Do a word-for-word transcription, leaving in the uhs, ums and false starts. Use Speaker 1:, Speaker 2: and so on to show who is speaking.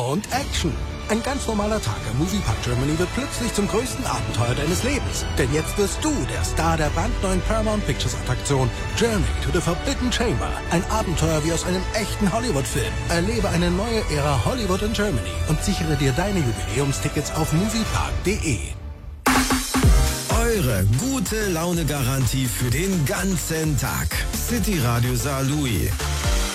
Speaker 1: und Action. Ein ganz normaler Tag im Moviepark Germany wird plötzlich zum größten Abenteuer deines Lebens. Denn jetzt wirst du der Star der brandneuen Paramount Pictures Attraktion Journey to the Forbidden Chamber. Ein Abenteuer wie aus einem echten Hollywood-Film. Erlebe eine neue Ära Hollywood in Germany und sichere dir deine Jubiläumstickets auf moviepark punkt de.
Speaker 2: Eure gute Laune-Garantie für den ganzen Tag. City Radio Saarlouis.